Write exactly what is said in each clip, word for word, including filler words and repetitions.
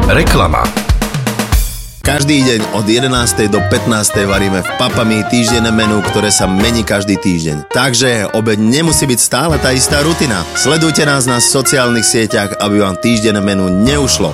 Reklama. Každý deň od jedenástej do pätnástej varíme v Papami týždenné menu, ktoré sa mení každý týždeň. Takže obeď nemusí byť stále tá istá rutina. Sledujte nás na sociálnych sieťach, aby vám týždenné menu neušlo.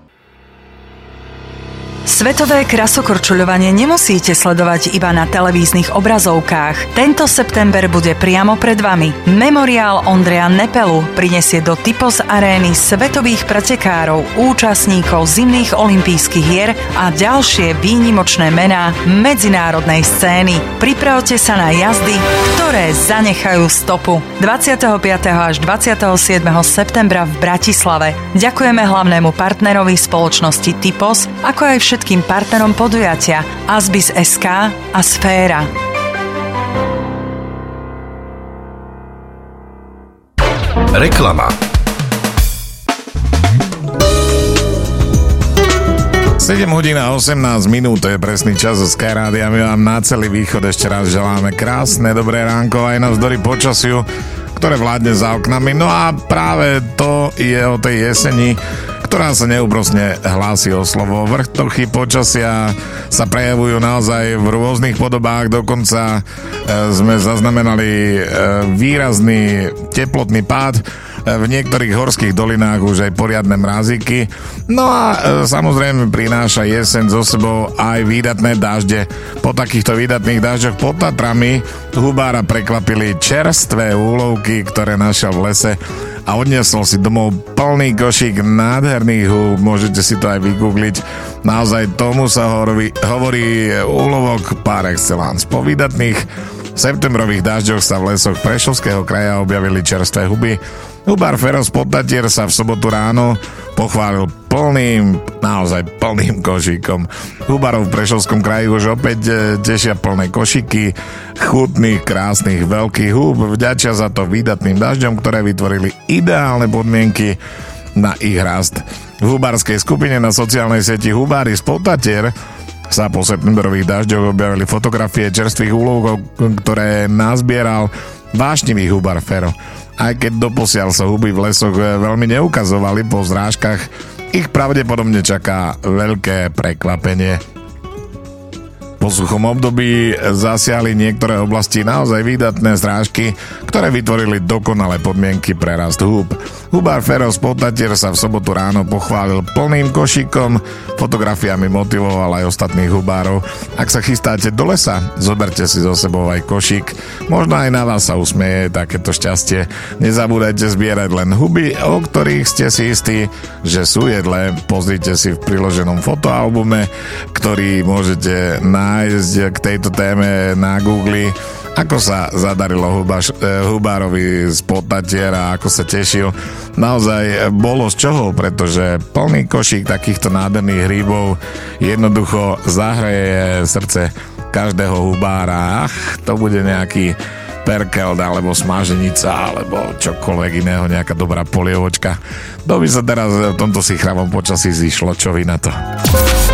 Svetové krasokorčuľovanie nemusíte sledovať iba na televíznych obrazovkách. Tento september bude priamo pred vami. Memoriál Ondreja Nepelu prinesie do Typos arény svetových pretekárov, účastníkov zimných olympijských hier a ďalšie výnimočné mená medzinárodnej scény. Pripravte sa na jazdy, ktoré zanechajú stopu. dvadsiateho piateho až dvadsiateho siedmeho septembra v Bratislave. Ďakujeme hlavnému partnerovi spoločnosti Typos, ako aj všetkým všetkým partnerom podujatia Asbis bodka es ká a Sféra. Reklama. sedem hodín a osemnásť minút, to je presný čas zo Sky Rádia. My vám na celý východ ešte raz želáme krásne, dobré ránko aj navzdory počasiu, ktoré vládne za oknami. No a práve to je o tej jeseni, ktorá sa neúprosne hlási o slovo. Vrchnochy počasia sa prejavujú naozaj v rôznych podobách, dokonca e, sme zaznamenali e, výrazný teplotný pád, e, v niektorých horských dolinách už aj poriadne mraziky. No a e, samozrejme prináša jeseň so sebou aj výdatné dažde. Po takýchto výdatných dažďoch pod Tatrami hubára prekvapili čerstvé úlovky, ktoré našiel v lese a odniesol si domov plný košík nádherných húb. Môžete si to aj vygoogliť. Naozaj tomu sa hovorí, hovorí úlovok par excellence. Po výdatných septembrových dažďoch sa v lesoch Prešovského kraja objavili čerstvé huby. Hubár Fero z Podtatier sa v sobotu ráno pochválil plným, naozaj plným košíkom. Hubárov v Prešovskom kraji už opäť tešia plné košíky chutných, krásnych, veľkých húb. Vďačia za to výdatným dažďom, ktoré vytvorili ideálne podmienky na ich rast. V hubárskej skupine na sociálnej sieti Hubári z Podtatier sa po septembrových dažďoch objavili fotografie čerstvých úlovkov, ktoré nazbieral vášnivý hubár Fero. Aj keď doposiaľ sa huby v lesoch veľmi neukazovali po zrážkach, ich pravdepodobne čaká veľké prekvapenie. Po suchom období zasiahli niektoré oblasti naozaj výdatné zrážky, ktoré vytvorili dokonalé podmienky pre rast húb. Hubár Fero z Podtatier sa v sobotu ráno pochválil plným košíkom, fotografiami motivoval aj ostatných hubárov. Ak sa chystáte do lesa, zoberte si so sebou aj košík. Možno aj na vás sa usmieje takéto šťastie. Nezabúdajte zbierať len huby, o ktorých ste si istí, že sú jedlé. Pozrite si v priloženom fotoalbume, ktorý môžete nájsť k tejto téme na Google, ako sa zadarilo hubaš, hubárovi z Podtatier a ako sa tešil. Naozaj bolo z čoho, pretože plný košík takýchto nádherných hríbov jednoducho zahreje srdce každého hubára. Ach, to bude nejaký perkeld, alebo smaženica, alebo čokoľvek iného, nejaká dobrá polievočka. To by sa teraz v tomto sichravom počasí zišlo, čo vy na to?